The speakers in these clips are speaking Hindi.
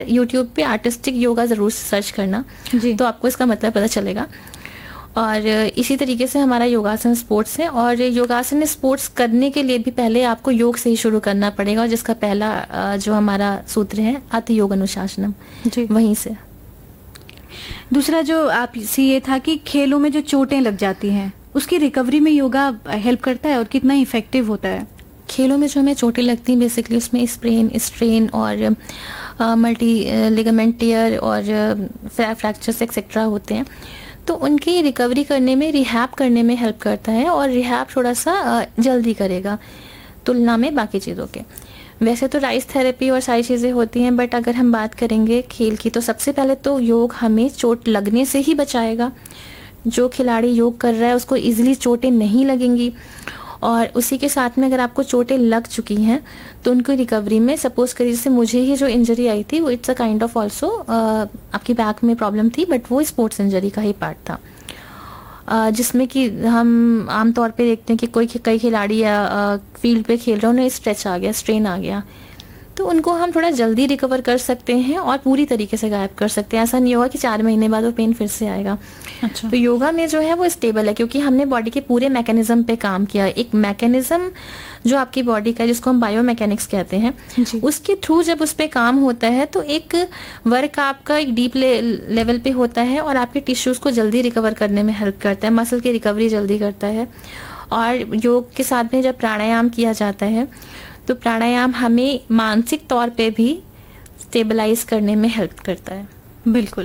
यूट्यूब पे आर्टिस्टिक योगा ज़रूर सर्च करना जी। तो आपको इसका मतलब पता चलेगा। और इसी तरीके से हमारा योगासन स्पोर्ट्स है, और योगासन स्पोर्ट्स करने के लिए भी पहले आपको योग से ही शुरू करना पड़ेगा, और जिसका पहला जो हमारा सूत्र है अति योग अनुशासनम, जी। वहीं से। दूसरा जो आपसे ये था कि खेलों में जो चोटें लग जाती हैं उसकी रिकवरी में योगा हेल्प करता है और कितना इफेक्टिव होता है? खेलों में जो हमें चोटें लगती हैं बेसिकली उसमें स्ट्रेन और मल्टी लिगामेंट टियर और फ्रैक्चर्स एक्सेट्रा होते हैं, तो उनकी रिकवरी करने में, रिहैब करने में हेल्प करता है, और रिहैब थोड़ा सा जल्दी करेगा तुलना में बाकी चीज़ों के। वैसे तो राइस थेरेपी और सारी चीज़ें होती हैं, बट अगर हम बात करेंगे खेल की तो सबसे पहले तो योग हमें चोट लगने से ही बचाएगा। जो खिलाड़ी योग कर रहा है उसको इजीली चोटें नहीं लगेंगी, और उसी के साथ में अगर आपको चोटें लग चुकी हैं तो उनकी रिकवरी में, सपोज करिए जैसे मुझे ही जो इंजरी आई थी वो it's a kind of also आपकी बैक में प्रॉब्लम थी, बट वो स्पोर्ट्स इंजरी का ही पार्ट था, जिसमें कि हम आमतौर पे देखते हैं कि कई खिलाड़ी फील्ड पे खेल रहे हैं, उन्हें स्ट्रेच आ गया, स्ट्रेन आ गया, तो उनको हम थोड़ा जल्दी रिकवर कर सकते हैं और पूरी तरीके से गायब कर सकते हैं। ऐसा नहीं होगा कि 4 महीने बाद वो पेन फिर से आएगा। अच्छा। तो योगा में जो है वो स्टेबल है, क्योंकि हमने बॉडी के पूरे मैकेनिज्म पे काम किया। एक मैकेनिज्म जो आपकी बॉडी का, जिसको हम बायोमैकेनिक्स कहते हैं, उसके थ्रू जब उस पर काम होता है तो एक वर्क आपका एक डीप लेवल पे होता है, और आपके टिश्यूज को जल्दी रिकवर करने में हेल्प करता है, मसल की रिकवरी जल्दी करता है। और योग के साथ में जब प्राणायाम किया जाता है तो प्राणायाम हमें मानसिक तौर पे भी स्टेबलाइज करने में हेल्प करता है। बिल्कुल।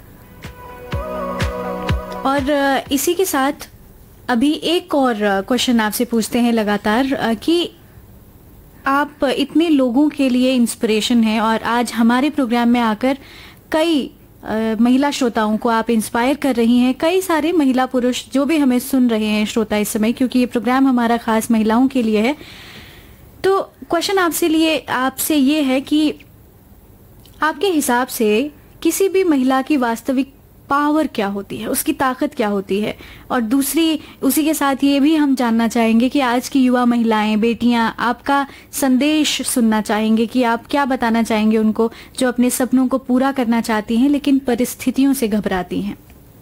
और इसी के साथ अभी एक और क्वेश्चन आपसे पूछते हैं लगातार कि आप इतने लोगों के लिए इंस्पिरेशन हैं, और आज हमारे प्रोग्राम में आकर कई महिला श्रोताओं को आप इंस्पायर कर रही हैं, कई सारे महिला पुरुष जो भी हमें सुन रहे हैं श्रोता इस समय, क्योंकि ये प्रोग्राम हमारा खास महिलाओं के लिए है। तो क्वेश्चन आपसे ये है कि आपके हिसाब से किसी भी महिला की वास्तविक पावर क्या होती है, उसकी ताकत क्या होती है? और दूसरी, उसी के साथ ये भी हम जानना चाहेंगे कि आज की युवा महिलाएं, बेटियां, आपका संदेश सुनना चाहेंगे कि आप क्या बताना चाहेंगे उनको जो अपने सपनों को पूरा करना चाहती हैं लेकिन परिस्थितियों से घबराती हैं।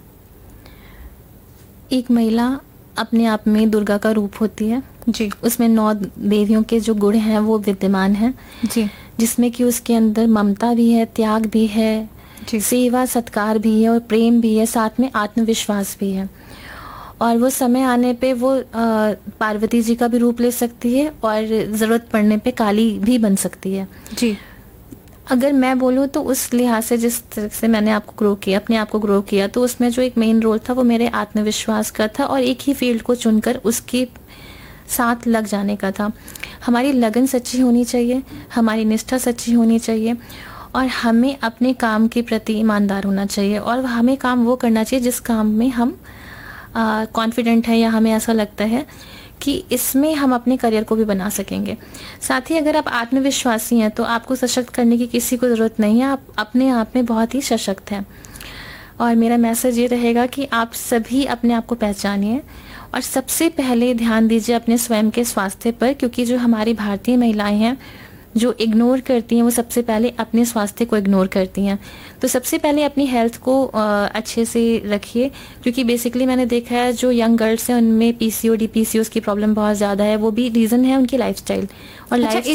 एक महिला अपने आप में दुर्गा का रूप होती है जी। उसमें 9 देवियों के जो गुण हैं वो विद्यमान हैं जी। जिसमें कि उसके अंदर ममता भी है, त्याग भी है, सेवा सत्कार भी है, और प्रेम भी है, साथ में आत्मविश्वास भी है। और वो समय आने पे वो पार्वती जी का भी रूप ले सकती है, और ज़रूरत पड़ने पे काली भी बन सकती है। जी। अगर मैं बोलूँ तो उस लिहाज से जिस तरह से मैंने आपको ग्रो किया, अपने आप को ग्रो किया, तो उसमें जो एक मेन रोल था वो मेरे आत्मविश्वास का था, और एक ही फील्ड को चुनकर उसके साथ लग जाने का था। हमारी लगन सच्ची होनी चाहिए, हमारी निष्ठा सच्ची होनी चाहिए, और हमें अपने काम के प्रति ईमानदार होना चाहिए, और हमें काम वो करना चाहिए जिस काम में हम कॉन्फिडेंट हैं, या हमें ऐसा लगता है कि इसमें हम अपने करियर को भी बना सकेंगे। साथ ही अगर आप आत्मविश्वासी हैं तो आपको सशक्त करने की किसी को ज़रूरत नहीं है, आप अपने आप में बहुत ही सशक्त हैं। और मेरा मैसेज ये रहेगा कि आप सभी अपने आप को पहचानिए, और सबसे पहले ध्यान दीजिए अपने स्वयं के स्वास्थ्य पर, क्योंकि जो हमारी भारतीय महिलाएं हैं जो इग्नोर करती हैं वो सबसे पहले अपने स्वास्थ्य को इग्नोर करती हैं। तो सबसे पहले अपनी हेल्थ को अच्छे से रखिए, क्योंकि बेसिकली मैंने देखा है जो यंग गर्ल्स हैं उनमें पीसीओडी, पीसीओएस की प्रॉब्लम बहुत ज़्यादा है। वो भी रीज़न है उनकी लाइफस्टाइल। और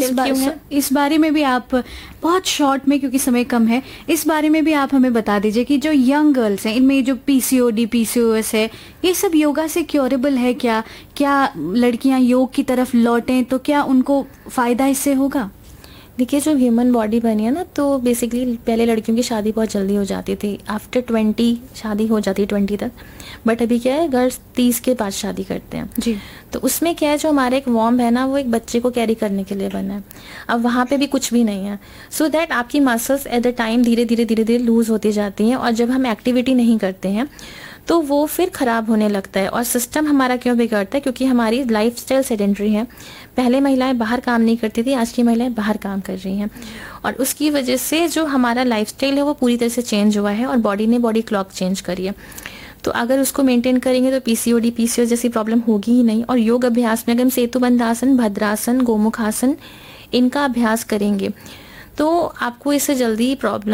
इस बारे में भी आप बहुत शॉर्ट में, क्योंकि समय कम है, इस बारे में भी आप हमें बता दीजिए कि जो यंग गर्ल्स हैं इनमें जो पीसीओडी, पीसीओएस है, ये सब योगा से क्योरेबल है क्या? क्या लड़कियां योग की तरफ लौटें तो क्या उनको फ़ायदा इससे होगा? देखिए, जो ह्यूमन बॉडी बनी है ना, तो बेसिकली पहले लड़कियों की शादी बहुत जल्दी हो जाती थी, आफ्टर 20 शादी हो जाती है 20 तक। बट अभी क्या है, गर्ल्स 30 के बाद शादी करते हैं जी। तो उसमें क्या है, जो हमारा एक वॉर्म है ना, वो एक बच्चे को कैरी करने के लिए बना है। अब वहाँ पे भी कुछ भी नहीं है, सो दैट आपकी मसल्स एट द टाइम धीरे धीरे लूज होती जाती हैं, और जब हम एक्टिविटी नहीं करते हैं तो वो फिर ख़राब होने लगता है। और सिस्टम हमारा क्यों बिगड़ता है? क्योंकि हमारी लाइफस्टाइल सेडेंटरी है। पहले महिलाएं बाहर काम नहीं करती थी, आज की महिलाएं बाहर काम कर रही हैं, और उसकी वजह से जो हमारा लाइफस्टाइल है वो पूरी तरह से चेंज हुआ है, और बॉडी ने बॉडी क्लॉक चेंज करी है। तो अगर उसको मेंटेन करेंगे तो पीसीओडी, पीसीओएस जैसी प्रॉब्लम होगी ही नहीं। और योग अभ्यास में अगर हम सेतुबंध आसन, भद्रासन, गोमुख आसन, इनका अभ्यास करेंगे तो आपको इससे जल्दी प्रॉब्लम